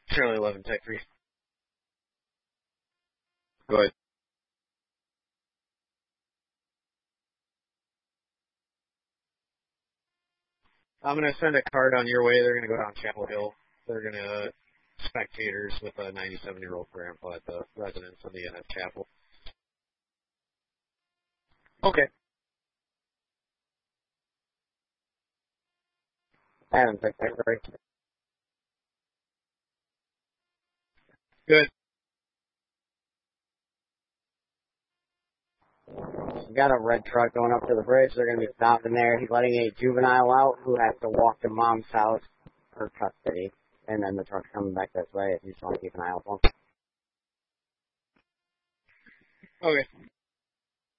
Charlie 11, Tech 3. Go ahead. I'm going to send a card on your way. They're going to go down Chapel Hill. They're going to spectators with a 97-year-old grandpa at the residence of the NF Chapel. Okay. Adam, Tech 3. Good. We've got a red truck going up to the bridge. They're going to be stopping there. He's letting a juvenile out who has to walk to mom's house for custody. And then the truck's coming back this way if you just want to keep an eye out for him. Okay.